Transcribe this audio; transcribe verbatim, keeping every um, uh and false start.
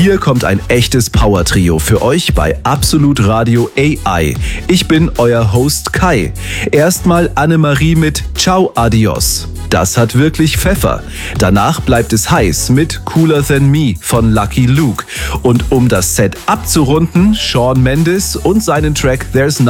Hier kommt ein echtes Power-Trio für euch bei Absolut Radio A I. Ich bin euer Host Kai. Erstmal Annemarie mit Ciao Adios. Das hat wirklich Pfeffer. Danach bleibt es heiß mit Cooler Than Me von Lucky Luke. Und um das Set abzurunden, Shawn Mendes und seinen Track There's